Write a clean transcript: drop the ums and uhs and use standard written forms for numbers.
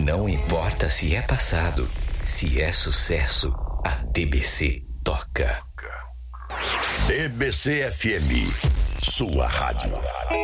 Não importa se é passado, se é sucesso, a DBC toca. DBC FM, sua rádio.